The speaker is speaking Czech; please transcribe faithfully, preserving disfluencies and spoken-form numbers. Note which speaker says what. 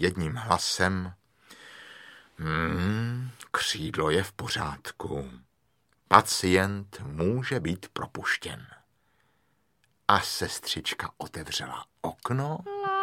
Speaker 1: jedním hlasem: Hmm, křídlo je v pořádku. Pacient může být propuštěn. A sestřička otevřela okno